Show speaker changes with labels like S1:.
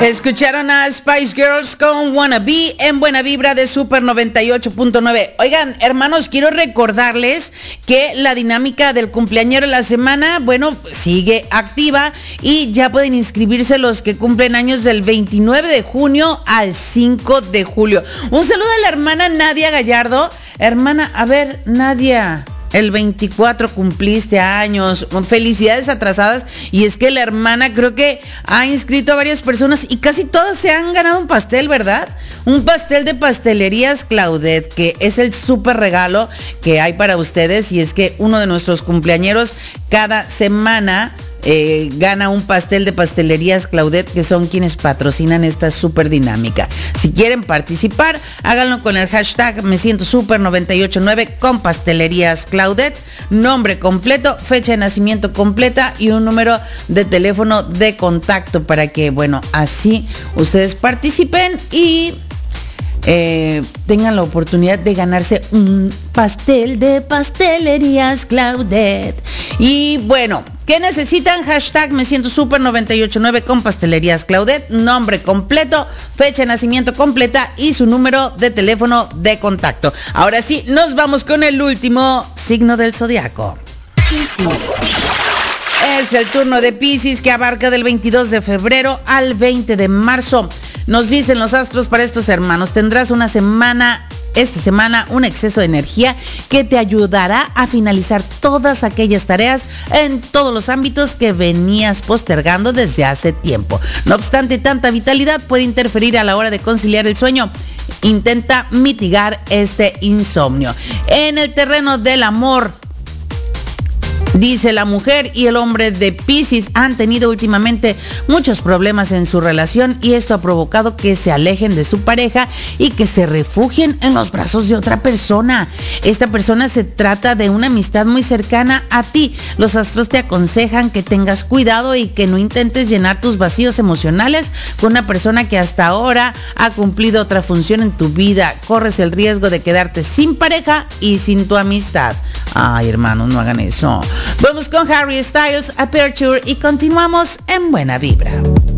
S1: Escucharon a Spice Girls con Wanna Be en Buena Vibra de Super 98.9. Oigan, hermanos, quiero recordarles que la dinámica del cumpleañero de la semana, bueno, sigue activa y ya pueden inscribirse los que cumplen años del 29 de junio al 5 de julio. Un saludo a la hermana Nadia Gallardo. Hermana, a ver, Nadia, el 24 cumpliste años, felicidades atrasadas. Y es que la hermana creo que ha inscrito a varias personas y casi todas se han ganado un pastel, ¿verdad? Un pastel de Pastelerías Claudette, que es el súper regalo que hay para ustedes. Y es que uno de nuestros cumpleañeros cada semana gana un pastel de Pastelerías Claudette, que son quienes patrocinan esta super dinámica. Si quieren participar, háganlo con el hashtag Me Siento Super 989 con Pastelerías Claudette, nombre completo, fecha de nacimiento completa y un número de teléfono de contacto para que, bueno, así ustedes participen y tengan la oportunidad de ganarse un pastel de Pastelerías Claudette. Y bueno, ¿qué necesitan? Hashtag Me Siento Super 989 con Pastelerías Claudette, nombre completo, fecha de nacimiento completa y su número de teléfono de contacto. Ahora sí, nos vamos con el último signo del zodiaco. Es el turno de Piscis, que abarca del 22 de febrero al 20 de marzo. Nos dicen los astros para estos hermanos: tendrás esta semana un exceso de energía que te ayudará a finalizar todas aquellas tareas en todos los ámbitos que venías postergando desde hace tiempo. No obstante, tanta vitalidad puede interferir a la hora de conciliar el sueño. Intenta mitigar este insomnio. En el terreno del amor, dice la mujer y el hombre de Piscis han tenido últimamente muchos problemas en su relación y esto ha provocado que se alejen de su pareja y que se refugien en los brazos de otra persona. Esta persona se trata de una amistad muy cercana a ti. Los astros te aconsejan que tengas cuidado y que no intentes llenar tus vacíos emocionales con una persona que hasta ahora ha cumplido otra función en tu vida. Corres el riesgo de quedarte sin pareja y sin tu amistad. Ay, hermanos, no hagan eso. Vamos con Harry Styles, Aperture, y continuamos en Buena Vibra.